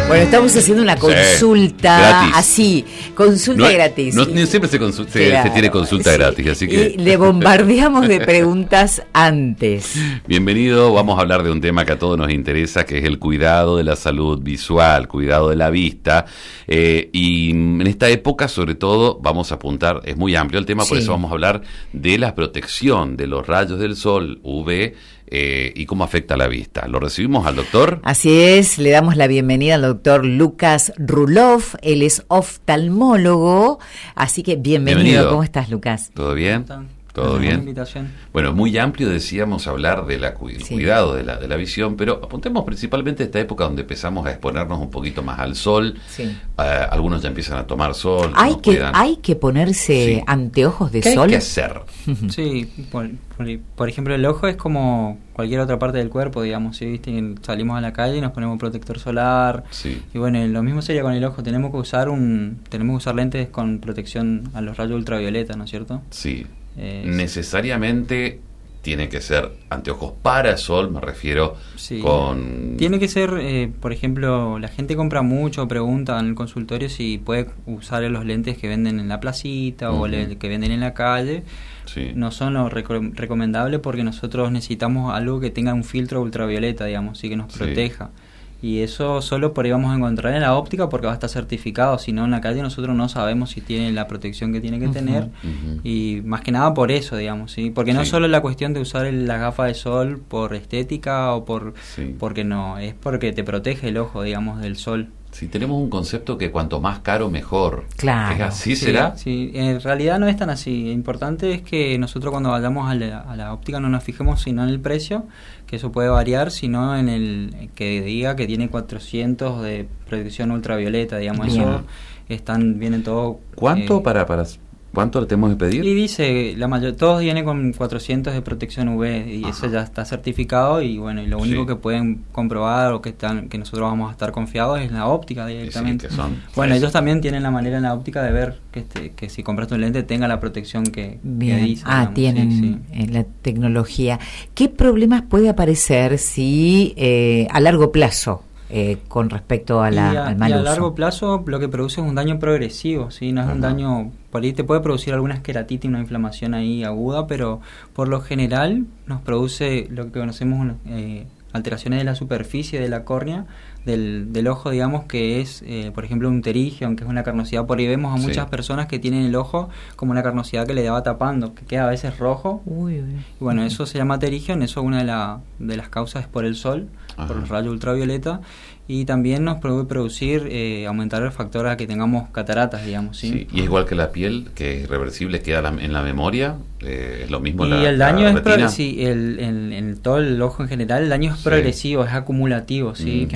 Bueno, estamos haciendo una consulta gratis. Así, consulta No, gratis. No siempre se tiene consulta gratis, así que... Y le bombardeamos de preguntas antes. Bienvenido, vamos a hablar de un tema que a todos nos interesa, que es el cuidado de la salud visual, cuidado de la vista. Y en esta época, sobre todo, vamos a apuntar, es muy amplio el tema, por eso vamos a hablar de la protección de los rayos del sol UV y cómo afecta la vista. ¿Lo recibimos al doctor? Así es, le damos la bienvenida al doctor Lucas Rulov, él es oftalmólogo, así que bienvenido. ¿Cómo estás, Lucas? ¿Todo bien? ¿Todo bien? Bueno, muy amplio decíamos hablar de la cuidado de la visión, pero apuntemos principalmente a esta época donde empezamos a exponernos un poquito más al sol. Algunos ya empiezan a tomar sol. Hay que ponerse anteojos de sol. ¿Qué hay que hacer? Sí, por ejemplo, el ojo es como cualquier otra parte del cuerpo, digamos. ¿Sí? ¿Viste? Salimos a la calle y nos ponemos protector solar. Y bueno, lo mismo sería con el ojo. Tenemos que usar lentes con protección a los rayos ultravioleta, ¿no es cierto? Sí. Necesariamente tiene que ser anteojos para sol, me refiero con... Tiene que ser, por ejemplo, la gente compra mucho, pregunta en el consultorio si puede usar los lentes que venden en la placita o que venden en la calle. No son lo recomendable porque nosotros necesitamos algo que tenga un filtro ultravioleta, digamos, y que nos proteja. Y eso solo por ahí vamos a encontrar en la óptica porque va a estar certificado, si no en la calle nosotros no sabemos si tiene la protección que tiene que tener y más que nada por eso, digamos, ¿sí? Porque no es solo la cuestión de usar la gafa de sol por estética o porque no, es porque te protege el ojo, digamos, del sol. Si tenemos un concepto que cuanto más caro mejor. Claro. ¿Así será? Sí, en realidad no es tan así. Lo importante es que nosotros cuando vayamos a la óptica no nos fijemos sino en el precio, que eso puede variar, sino en el que diga que tiene 400 de protección ultravioleta, digamos. Bien. Eso vienen todo. ¿Cuánto ¿Cuánto le tenemos que pedir? Y dice, todos vienen con 400 de protección UV y eso ya está certificado y bueno, y lo único que pueden comprobar o que nosotros vamos a estar confiados es la óptica directamente. Bueno, ellos también tienen la manera en la óptica de ver que si compraste un lente tenga la protección que dice. Tienen la tecnología. ¿Qué problemas puede aparecer si a largo plazo? Con respecto al mal uso. A largo plazo lo que produce es un daño progresivo, ¿sí? No es un daño, por ahí te puede producir alguna esqueratitis, una inflamación ahí aguda, pero por lo general nos produce lo que conocemos alteraciones de la superficie de la córnea, del ojo, digamos, que es, por ejemplo, un pterígio, que es una carnosidad. Por ahí vemos a muchas personas que tienen el ojo como una carnosidad que le va tapando, que queda a veces rojo. Y bueno, eso se llama pterígio, eso es una de las causas es por el sol, por los rayos ultravioleta, y también nos puede producir, aumentar el factor a que tengamos cataratas, digamos. ¿Sí? Y es igual que la piel, que es irreversible, queda en la memoria, es lo mismo el daño es en todo el ojo en general, el daño es progresivo, es acumulativo, ¿sí?